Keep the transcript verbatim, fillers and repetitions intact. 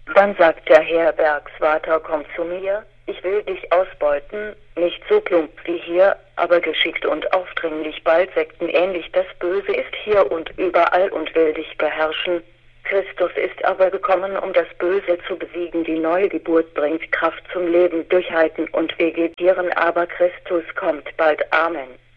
Dann sagt der Herbergswärter: Komm zu mir, ich will dich ausbeuten, nicht so plump wie hier, aber geschickt und aufdringlich, bald sektenähnlich. Das Böse ist hier und überall und will dich beherrschen. Christus ist aber gekommen, um das Böse zu besiegen. Die Neugeburt bringt Kraft zum Leben durch Heiden und Vegetieren, aber Christus kommt bald. Amen.